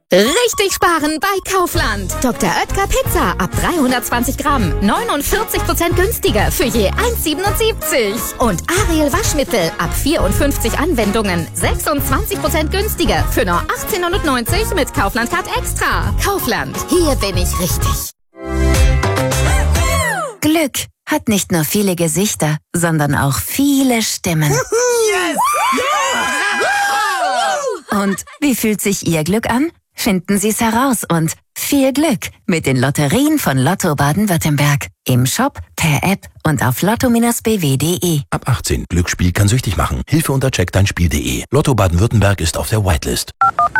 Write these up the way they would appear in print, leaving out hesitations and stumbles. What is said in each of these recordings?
Richtig sparen bei Kaufland. Dr. Oetker Pizza ab 320 Gramm. 49% günstiger für je 1,77. Und Ariel Waschmittel ab 54 Anwendungen. 26% günstiger für nur 18,90 mit Kaufland Card Extra. Kaufland. Hier bin ich richtig. Glück hat nicht nur viele Gesichter, sondern auch viele Stimmen. Yes! Yeah! Und wie fühlt sich Ihr Glück an? Finden Sie es heraus und viel Glück mit den Lotterien von Lotto Baden-Württemberg. Im Shop, per App und auf lotto-bw.de. Ab 18. Glücksspiel kann süchtig machen. Hilfe unter checkdeinspiel.de. Lotto Baden-Württemberg ist auf der Whitelist.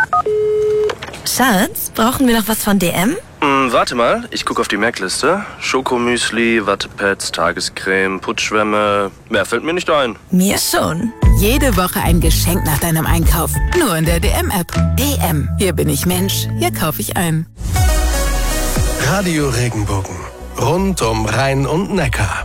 Schatz, brauchen wir noch was von DM? Warte mal, ich gucke auf die Merkliste. Schokomüsli, Wattepads, Tagescreme, Putzschwämme. Mehr fällt mir nicht ein. Mir schon. Jede Woche ein Geschenk nach deinem Einkauf. Nur in der DM-App. DM. Hier bin ich Mensch. Hier kaufe ich ein. Radio Regenbogen. Rund um Rhein und Neckar.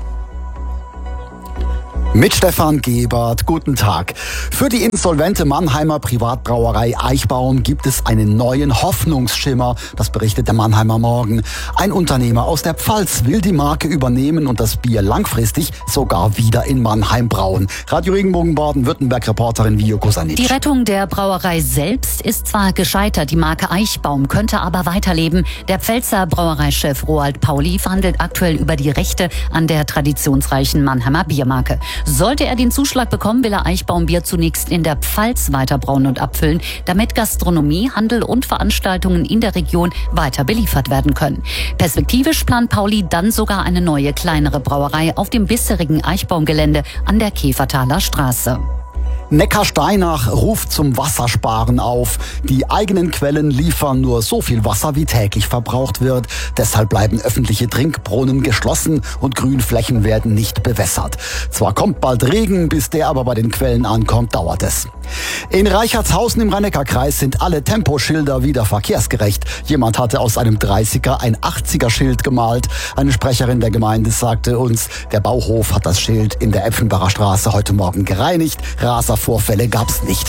Mit Stefan Gebert, guten Tag. Für die insolvente Mannheimer Privatbrauerei Eichbaum gibt es einen neuen Hoffnungsschimmer, das berichtet der Mannheimer Morgen. Ein Unternehmer aus der Pfalz will die Marke übernehmen und das Bier langfristig sogar wieder in Mannheim brauen. Radio Regenbogen Baden-Württemberg-Reporterin Vio Kosanic. Die Rettung der Brauerei selbst ist zwar gescheitert, die Marke Eichbaum könnte aber weiterleben. Der Pfälzer Brauereichef Roald Pauli verhandelt aktuell über die Rechte an der traditionsreichen Mannheimer Biermarke. Sollte er den Zuschlag bekommen, will er Eichbaumbier zunächst in der Pfalz weiter brauen und abfüllen, damit Gastronomie, Handel und Veranstaltungen in der Region weiter beliefert werden können. Perspektivisch plant Pauli dann sogar eine neue, kleinere Brauerei auf dem bisherigen Eichbaumgelände an der Käfertaler Straße. Neckarsteinach ruft zum Wassersparen auf. Die eigenen Quellen liefern nur so viel Wasser, wie täglich verbraucht wird. Deshalb bleiben öffentliche Trinkbrunnen geschlossen und Grünflächen werden nicht bewässert. Zwar kommt bald Regen, bis der aber bei den Quellen ankommt, dauert es. In Reichertshausen im Rhein-Neckar-Kreis sind alle Temposchilder wieder verkehrsgerecht. Jemand hatte aus einem 30er ein 80er-Schild gemalt. Eine Sprecherin der Gemeinde sagte uns, der Bauhof hat das Schild in der Epfenbacher Straße heute Morgen gereinigt. Raservorfälle gab's nicht.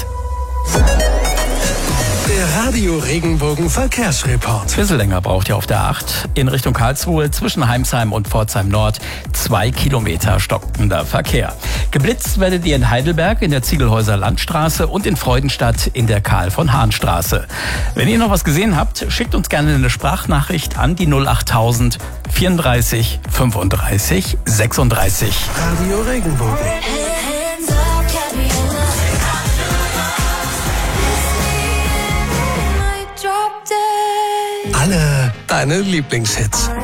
Der Radio Regenbogen Verkehrsreport. Ein bisschen länger braucht ihr auf der 8 in Richtung Karlsruhe zwischen Heimsheim und Pforzheim Nord 2 Kilometer stockender Verkehr. Geblitzt werdet ihr in Heidelberg in der Ziegelhäuser Landstraße und in Freudenstadt in der Karl-von-Hahn-Straße. Wenn ihr noch was gesehen habt, schickt uns gerne eine Sprachnachricht an die 08000 34 35 36. Radio Regenbogen. Alle deine Lieblingshits.